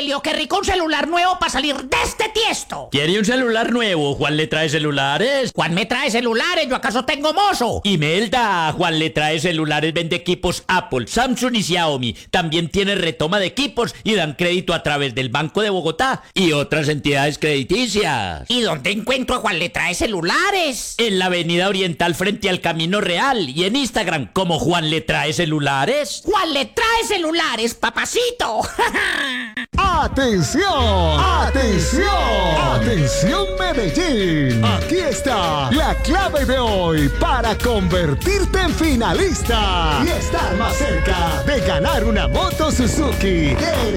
Emilio, qué rico un celular nuevo para salir de este tiesto. ¿Quiere un celular nuevo? Juan le trae celulares. Juan me trae celulares, ¿yo acaso tengo mozo? Imelda, Juan le trae celulares, vende equipos Apple, Samsung y Xiaomi. También tiene retoma de equipos y dan crédito a través del Banco de Bogotá y otras entidades crediticias. ¿Y dónde encuentro a Juan le trae celulares? En la avenida Oriental frente al Camino Real y en Instagram como Juan le trae celulares. Juan le trae celulares, papacito. ¡Atención! ¡Atención! ¡Atención, Medellín! Aquí está la clave de hoy para convertirte en finalista y estar más cerca de ganar una moto Suzuki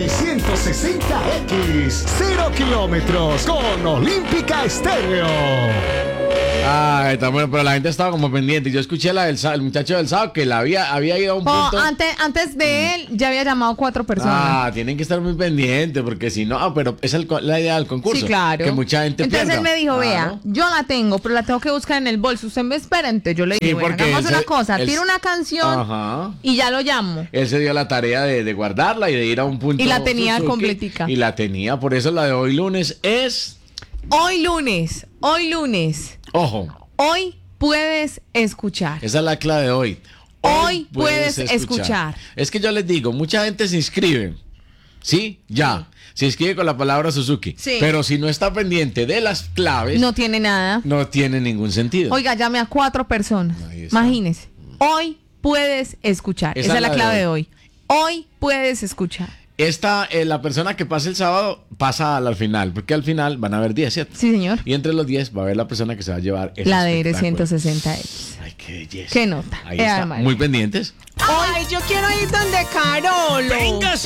R160X 0 kilómetros con Olímpica Estéreo. Ay, está bueno, pero la gente estaba como pendiente. Yo escuché el muchacho del sábado que había ido a un punto. Antes de él, ya había llamado 4 personas. Tienen que estar muy pendientes, porque si no, pero esa es la idea del concurso. Sí, claro. Que mucha gente Entonces pierda. él me dijo, vea, yo la tengo, pero la tengo que buscar en el bolso. Usted me espera, entonces yo le dije, bueno, hagamos una cosa, tira una canción y ya lo llamo. Él se dio la tarea de guardarla y de ir a un punto. Y la tenía Suzuki, completica. Y la tenía, por eso la de hoy lunes es... Hoy lunes. Ojo. Hoy puedes escuchar. Esa es la clave de hoy. Hoy puedes escuchar. Es que yo les digo, mucha gente se inscribe. ¿Sí? Ya. Se inscribe con la palabra Suzuki. Sí. Pero si no está pendiente de las claves... No tiene nada. No tiene ningún sentido. Oiga, llame a 4 personas. Imagínese. Hoy puedes escuchar. Esa es la clave de hoy. Hoy puedes escuchar. La persona que pase el sábado pasa al final, porque al final van a haber 10, ¿cierto? Sí, señor. Y entre los 10 va a haber la persona que se va a llevar ese la de espectáculo. R160X. Ay, qué belleza. Qué nota. Ahí está. Muy pendientes. Ay, yo quiero ir donde Carolo. Venga,